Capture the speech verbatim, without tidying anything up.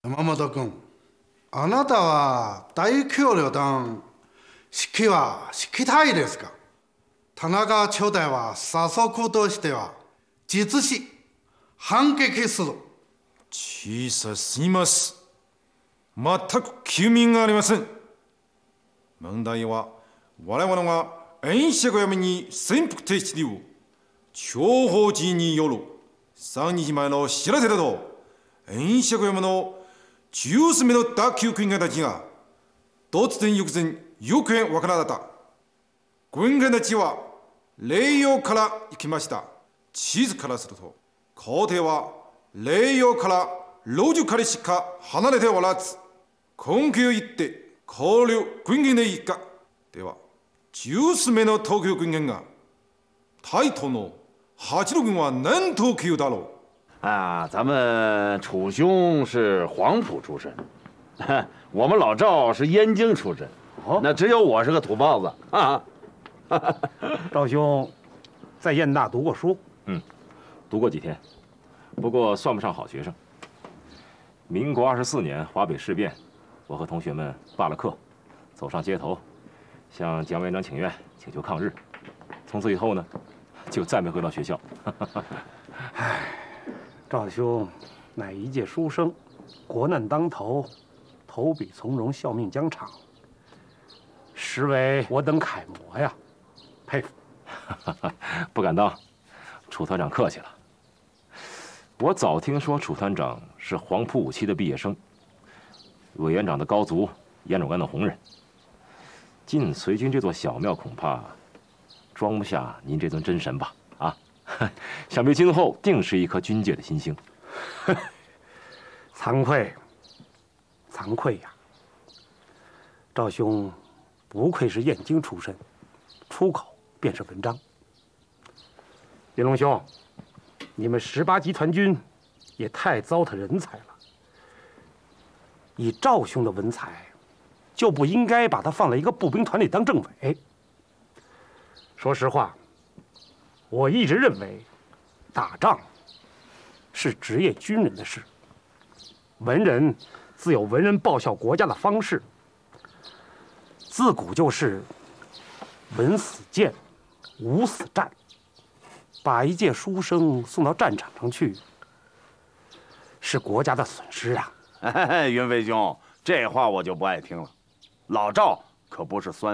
山本君、あなたは大統領団指揮は指揮たいですか？田中長代は左則としては実施反撃する。 小さすぎます。全く休眠がありません。問題は我々が演釈読みに潜伏停止理由諜報人によるさんにちまえの知らせだと演釈読みのじゅうすめの打球軍艦たちが突然翌前行方わからなかった。軍艦たちは霊洋から行きました。地図からすると皇帝は霊洋からロジュカリしか離れておらず、根拠を言って交流軍艦でいいか。ではじゅうすめの東京軍艦が台東の八路軍は何と級だろう？啊，咱们楚兄是黄埔出身，我们老赵是燕京出身，哦，那只有我是个土包子啊。 赵兄在燕大读过书？ 嗯，读过几天，不过算不上好学生。民国二十四年华北事变，我和同学们罢了课，走上街头，向蒋委员长请愿，请求抗日。从此以后呢，就再没回到学校。 唉，赵兄乃一介书生，国难当头，投笔从戎，效命疆场，实为我等楷模呀，佩服。 不敢当，楚团长客气了。我早听说楚团长是黄埔五期的毕业生，委员长的高足，燕若安的红人。进随军这座小庙，恐怕装不下您这尊真神吧？啊，想必今后定是一颗军界的新星。 惭愧，惭愧呀！赵兄不愧是燕京出身，出口便是文章。云龙兄，你们十八集团军也太糟蹋人才了。以赵兄的文采，就不应该把他放在一个步兵团里当政委。说实话，我一直认为，打仗是职业军人的事，文人自有文人报效国家的方式。自古就是文死谏，武死战。把一介书生送到战场上去，是国家的损失啊！ 哎，云飞兄，这话我就不爱听了。老赵可不是酸